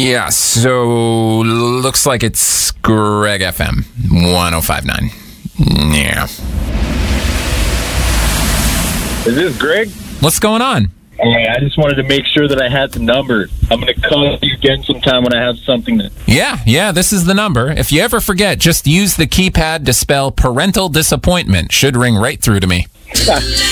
Yeah, so looks like it's Greg FM 105.9. Yeah. Is this Greg? What's going on? Hey, I just wanted to make sure that I had the number. I'm going to call you again sometime when I have something to... Yeah, this is the number. If you ever forget, just use the keypad to spell parental disappointment. Should ring right through to me.